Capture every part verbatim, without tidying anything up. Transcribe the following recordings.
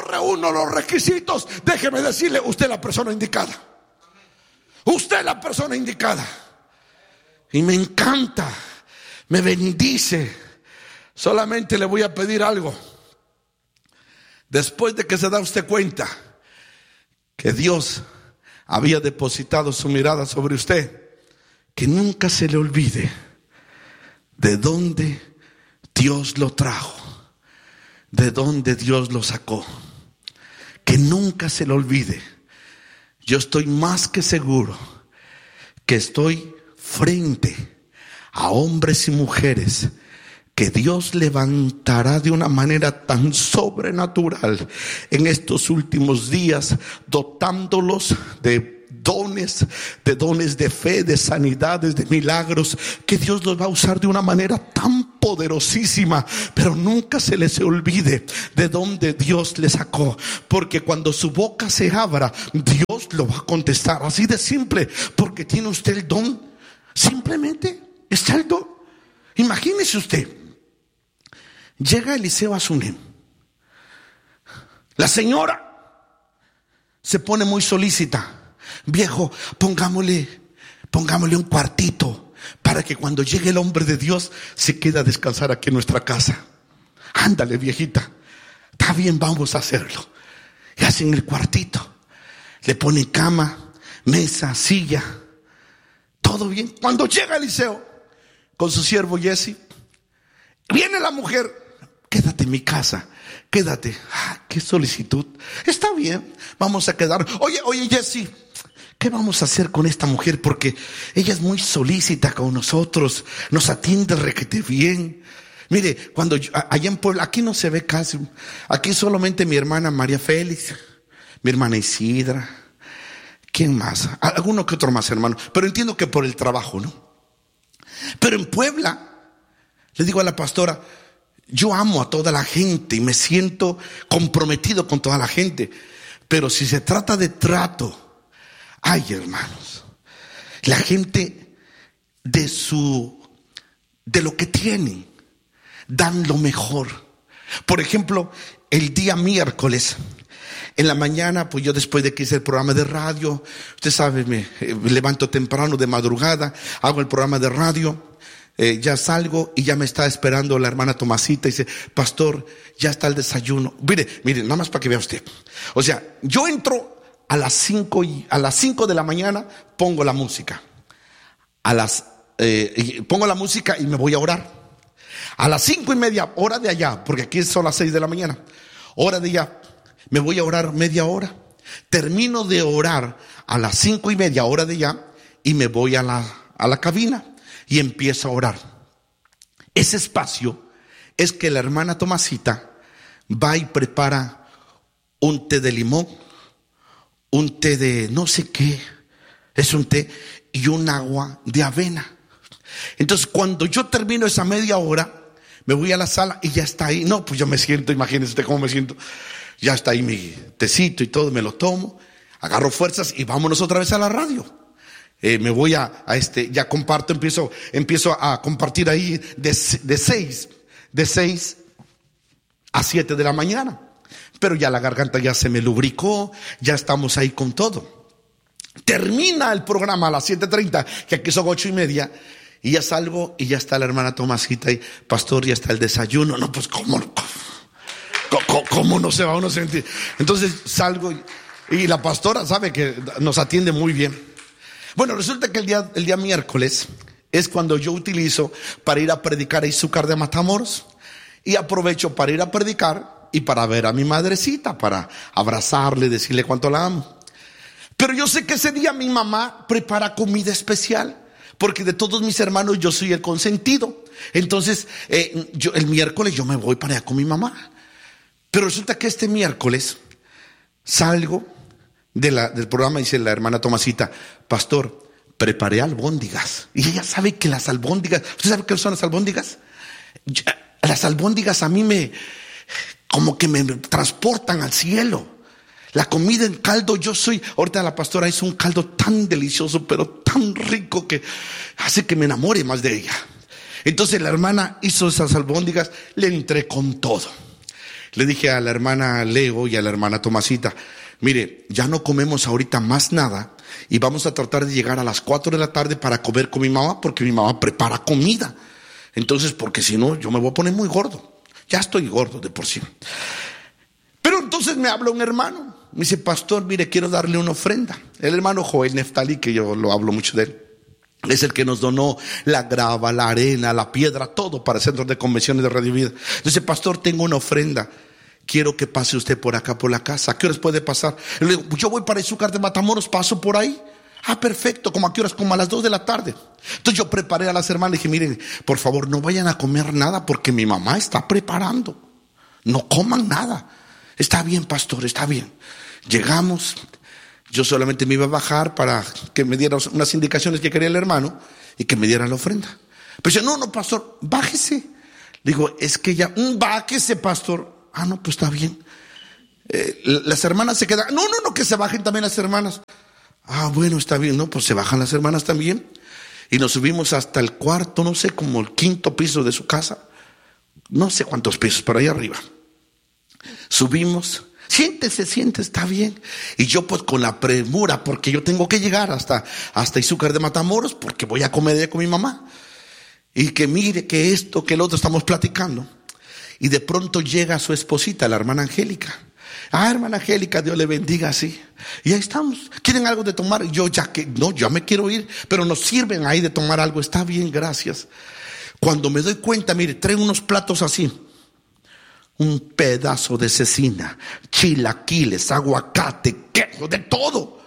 yo reúno los requisitos, déjeme decirle, usted es la persona indicada. Usted es la persona indicada. Y me encanta, me bendice. Solamente le voy a pedir algo. Después de que se da usted cuenta que Dios había depositado su mirada sobre usted, que nunca se le olvide de dónde Dios lo trajo, de dónde Dios lo sacó. Que nunca se le olvide. Yo estoy más que seguro que estoy frente a hombres y mujeres que Dios levantará de una manera tan sobrenatural en estos últimos días, dotándolos de dones, de dones de fe, de sanidades, de milagros, que Dios los va a usar de una manera tan poderosísima. Pero nunca se les olvide de dónde Dios les sacó, porque cuando su boca se abra, Dios lo va a contestar. Así de simple, porque tiene usted el don. Simplemente está el don. Imagínese usted, llega Eliseo a Sunem. La señora se pone muy solícita. Viejo, pongámosle, pongámosle un cuartito para que cuando llegue el hombre de Dios se quede a descansar aquí en nuestra casa. Ándale, viejita, está bien, vamos a hacerlo. Y hacen el cuartito, le ponen cama, mesa, silla, todo bien. Cuando llega Eliseo con su siervo Jesse, viene la mujer. Quédate en mi casa, quédate. Ah, qué solicitud. Está bien, vamos a quedar. Oye, oye Jesse, ¿qué vamos a hacer con esta mujer? Porque ella es muy solícita con nosotros, nos atiende requete bien. Mire, cuando yo, allá en Puebla, aquí no se ve casi. Aquí solamente mi hermana María Félix, mi hermana Isidra. ¿Quién más? Alguno que otro más, hermano. Pero entiendo que por el trabajo, ¿no? Pero en Puebla, le digo a la pastora, yo amo a toda la gente y me siento comprometido con toda la gente. Pero si se trata de trato, ay, hermanos, la gente de su, de lo que tienen, dan lo mejor. Por ejemplo, el día miércoles, en la mañana, pues yo después de que hice el programa de radio, usted sabe, me, eh, me levanto temprano de madrugada, hago el programa de radio. Eh, ya salgo y ya me está esperando la hermana Tomasita y dice, pastor, ya está el desayuno. Mire, mire, nada más para que vea usted. O sea, yo entro a las cinco y a las cinco de la mañana, pongo la música. A las eh, pongo la música y me voy a orar. A las cinco y media, hora de allá, porque aquí son las seis de la mañana, hora de allá, me voy a orar media hora. Termino de orar a las cinco y media, hora de allá, y me voy a la, a la cabina. Y empiezo a orar. Ese espacio es que la hermana Tomasita va y prepara un té de limón, un té de no sé qué, es un té y un agua de avena. Entonces cuando yo termino esa media hora, me voy a la sala y ya está ahí. No, pues yo me siento, imagínense usted cómo me siento. Ya está ahí mi tecito y todo, me lo tomo, agarro fuerzas y vámonos otra vez a la radio. Eh, me voy a, a este, ya comparto, empiezo, empiezo a compartir ahí de, de seis, de seis a siete de la mañana. Pero ya la garganta ya se me lubricó, ya estamos ahí con todo. Termina el programa a las siete treinta, que aquí son ocho y media, y ya salgo y ya está la hermana Tomasita y pastor, ya está el desayuno. No, pues cómo, cómo, cómo no se va uno a sentir. Entonces salgo y, y la pastora sabe que nos atiende muy bien. Bueno, resulta que el día, el día miércoles es cuando yo utilizo para ir a predicar a Izúcar de Matamoros. Y aprovecho para ir a predicar y para ver a mi madrecita, para abrazarle, decirle cuánto la amo. Pero yo sé que ese día mi mamá prepara comida especial, porque de todos mis hermanos yo soy el consentido. Entonces, eh, yo, el miércoles yo me voy para allá con mi mamá. Pero resulta que este miércoles salgo De la, del programa y dice la hermana Tomasita, pastor, preparé albóndigas. Y ella sabe que las albóndigas, ¿usted sabe qué son las albóndigas? Yo, las albóndigas a mí me, como que me transportan al cielo. La comida en caldo, yo soy, ahorita la pastora hizo un caldo tan delicioso, pero tan rico que hace que me enamore más de ella. Entonces la hermana hizo esas albóndigas, le entré con todo. Le dije a la hermana Leo y a la hermana Tomasita, mire, ya no comemos ahorita más nada y vamos a tratar de llegar a las cuatro de la tarde para comer con mi mamá, porque mi mamá prepara comida. Entonces, porque si no, yo me voy a poner muy gordo. Ya estoy gordo de por sí. Pero entonces me habla un hermano. Me dice, pastor, mire, quiero darle una ofrenda. El hermano Joel Neftalí, que yo lo hablo mucho de él, es el que nos donó la grava, la arena, la piedra, todo para el centro de convenciones de Radio Vida. Dice, pastor, tengo una ofrenda. Quiero que pase usted por acá, por la casa. ¿A qué horas puede pasar? Le digo, yo voy para Izúcar de Matamoros, paso por ahí. Ah, perfecto. ¿Cómo a qué horas? Como a las dos de la tarde. Entonces yo preparé a las hermanas y dije, miren, por favor, no vayan a comer nada porque mi mamá está preparando. No coman nada. Está bien, pastor, está bien. Llegamos. Yo solamente me iba a bajar para que me diera unas indicaciones que quería el hermano y que me diera la ofrenda. Pero dice, no, no, pastor, bájese. Digo, es que ya, un bájese, pastor. Ah, no, pues está bien. Eh, las hermanas se quedan. No, no, no, que se bajen también las hermanas. Ah, bueno, está bien. No, pues se bajan las hermanas también. Y nos subimos hasta el cuarto, no sé, como el quinto piso de su casa. No sé cuántos pisos, por ahí arriba. Subimos. Siéntese, siéntese, está bien. Y yo pues con la premura, porque yo tengo que llegar hasta, hasta Izúcar de Matamoros, porque voy a comer allá con mi mamá. Y que mire, que esto, que el otro, estamos platicando. Y de pronto llega su esposita, la hermana Angélica. Ah, hermana Angélica, Dios le bendiga, así. Y ahí estamos. ¿Quieren algo de tomar? Yo ya que, no, ya me quiero ir, pero nos sirven ahí de tomar algo. Está bien, gracias. Cuando me doy cuenta, mire, traen unos platos así. Un pedazo de cecina, chilaquiles, aguacate, queso, de todo.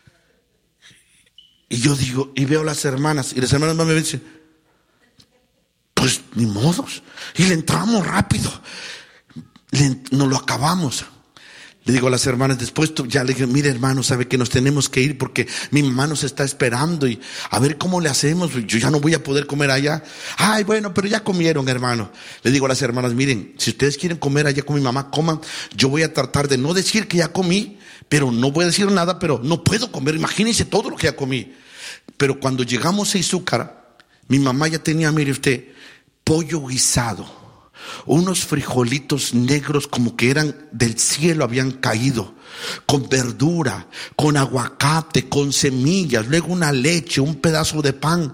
Y yo digo, y veo a las hermanas, y las hermanas me dicen, pues ni modos. Y le entramos rápido. Le, nos lo acabamos. Le digo a las hermanas, después ya le dije, mire hermano, sabe que nos tenemos que ir porque mi mamá nos está esperando y a ver cómo le hacemos, yo ya no voy a poder comer allá. Ay, bueno, pero ya comieron, hermano. Le digo a las hermanas, miren, si ustedes quieren comer allá con mi mamá, coman. Yo voy a tratar de no decir que ya comí, pero no voy a decir nada, pero no puedo comer. Imagínense todo lo que ya comí. Pero cuando llegamos a Izúcar, mi mamá ya tenía, mire usted, pollo guisado. Unos frijolitos negros como que eran del cielo, habían caído, con verdura, con aguacate, con semillas, luego una leche, un pedazo de pan.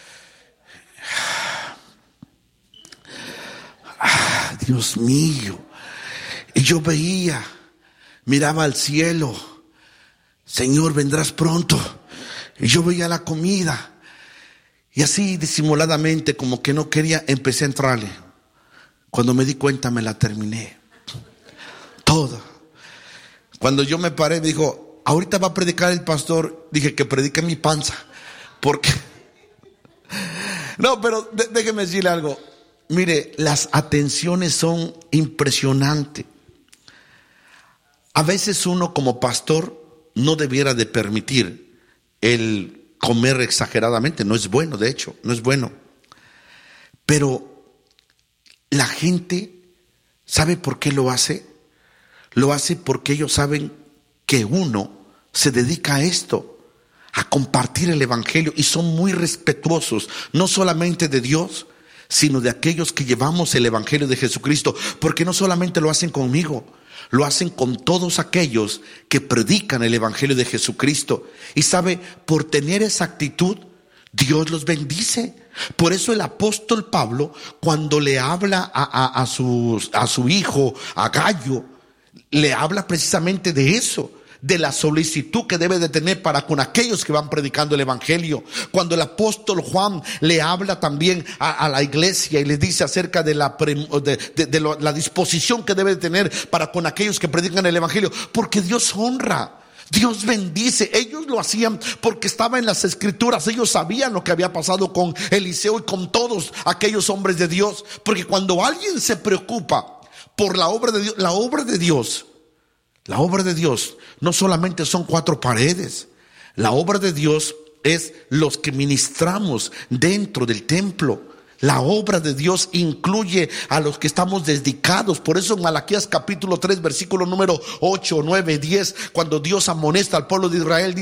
Ah, Dios mío. Y yo veía, miraba al cielo, Señor, vendrás pronto. Y yo veía la comida y así disimuladamente, como que no quería, empecé a entrarle. Cuando me di cuenta me la terminé toda. Cuando yo me paré me dijo, ahorita va a predicar el pastor. Dije, que predique mi panza. Porque no, pero de, déjeme decirle algo. Mire, las atenciones son impresionantes. A veces uno como pastor no debiera de permitir el comer exageradamente. No es bueno, de hecho, no es bueno. Pero la gente, ¿sabe por qué lo hace? Lo hace porque ellos saben que uno se dedica a esto, a compartir el evangelio, y son muy respetuosos, no solamente de Dios, sino de aquellos que llevamos el evangelio de Jesucristo, porque no solamente lo hacen conmigo, lo hacen con todos aquellos que predican el evangelio de Jesucristo. Y sabe, por tener esa actitud, Dios los bendice. Por eso el apóstol Pablo, cuando le habla a, a, a, su, a su hijo, a Gallo, le habla precisamente de eso, de la solicitud que debe de tener para con aquellos que van predicando el evangelio. Cuando el apóstol Juan le habla también a, a la iglesia y le dice acerca de la, de, de, de lo, la disposición que debe de tener para con aquellos que predican el evangelio, porque Dios honra. Dios bendice. Ellos lo hacían porque estaba en las escrituras. Ellos sabían lo que había pasado con Eliseo y con todos aquellos hombres de Dios. Porque cuando alguien se preocupa por la obra de Dios, la obra de Dios, la obra de Dios no solamente son cuatro paredes. La obra de Dios es los que ministramos dentro del templo. La obra de Dios incluye a los que estamos dedicados. Por eso en Malaquías capítulo tres, versículo número ocho, nueve, diez, cuando Dios amonesta al pueblo de Israel, dice: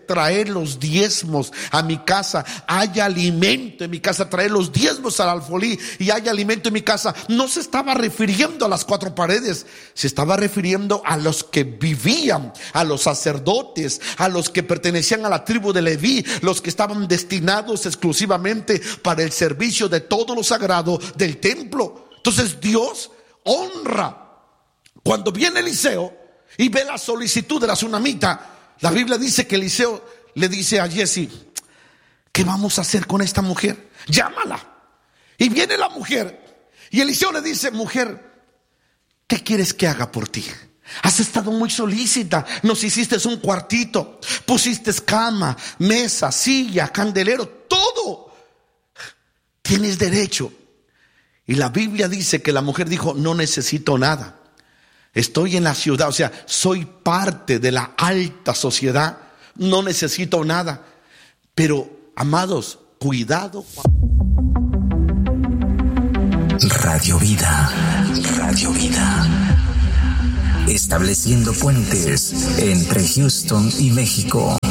traer los diezmos a mi casa, hay alimento en mi casa, traer los diezmos al alfolí y hay alimento en mi casa. No se estaba refiriendo a las cuatro paredes, se estaba refiriendo a los que vivían, a los sacerdotes, a los que pertenecían a la tribu de Leví, los que estaban destinados exclusivamente para el servicio de todo lo sagrado del templo. Entonces Dios honra. Cuando viene Eliseo y ve la solicitud de la tsunamita, la Biblia dice que Eliseo le dice a Giezi: ¿qué vamos a hacer con esta mujer? Llámala. Y viene la mujer y Eliseo le dice: mujer, ¿qué quieres que haga por ti? Has estado muy solícita, nos hiciste un cuartito, pusiste cama, mesa, silla, candelero, todo. Tienes derecho. Y la Biblia dice que la mujer dijo: no necesito nada. Estoy en la ciudad, o sea, soy parte de la alta sociedad, no necesito nada. Pero, amados, cuidado. Radio Vida, Radio Vida. Estableciendo puentes entre Houston y México.